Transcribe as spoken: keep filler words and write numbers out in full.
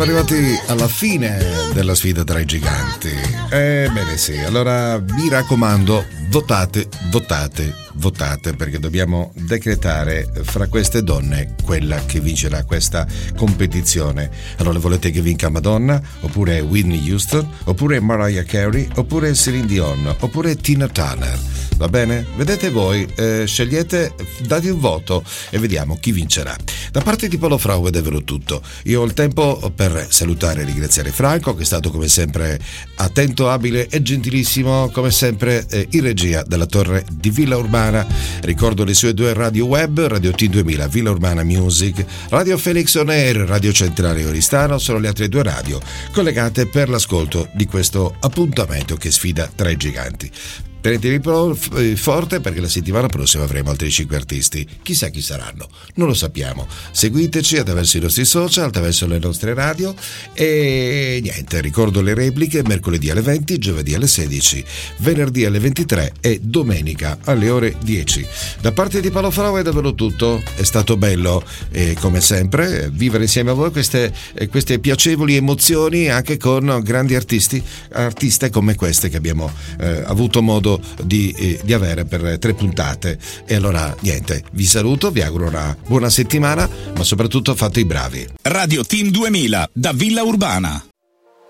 Arrivati alla fine della sfida tra i giganti. Ebbene sì, allora mi raccomando, votate, votate, votate, perché dobbiamo decretare fra queste donne quella che vincerà questa competizione. Allora, volete che vinca Madonna, oppure Whitney Houston, oppure Mariah Carey, oppure Celine Dion, oppure Tina Turner? Va bene? Vedete voi, eh, scegliete, date un voto e vediamo chi vincerà. Da parte di Paolo Frau è davvero tutto. Io ho il tempo per salutare e ringraziare Franco, che è stato come sempre attento, abile e gentilissimo, come sempre eh, in regia della torre di Villa Urbana. Ricordo le sue due radio web, Radio T duemila, Villa Urbana Music, Radio Felix On Air, Radio Centrale Oristano, sono le altre due radio collegate per l'ascolto di questo appuntamento che sfida tra i giganti. Tenetevi forte, perché la settimana prossima avremo altri cinque artisti. Chissà chi saranno, non lo sappiamo. Seguiteci attraverso i nostri social, attraverso le nostre radio e niente, ricordo le repliche mercoledì alle venti, giovedì alle sedici, venerdì alle ventitré e domenica alle ore dieci. Da parte di Paolo Frau è davvero tutto, è stato bello e come sempre vivere insieme a voi queste, queste piacevoli emozioni anche con grandi artisti, artiste come queste che abbiamo eh, avuto modo Di, eh, di avere per tre puntate. E allora niente, vi saluto, vi auguro una buona settimana, ma soprattutto fate i bravi. Radio Team duemila da Villa Urbana.